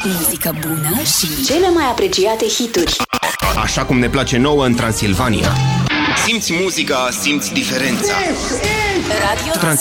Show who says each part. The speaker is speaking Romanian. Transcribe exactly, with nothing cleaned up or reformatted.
Speaker 1: muzică bună și cele mai apreciate hituri.
Speaker 2: Așa cum ne place nouă în Transilvania. Simți muzica, simți diferența. Radio Transilvania.